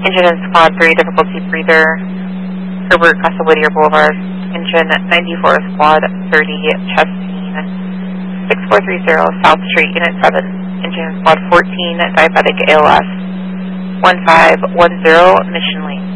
Engine in Squad 3, difficulty breather, Herbert Casa Whittier Boulevard. Engine 94, Squad 30, chest scene, 6430 South Street, Unit 7. Engine in Squad 14, diabetic ALS, 1510 Mission Lane.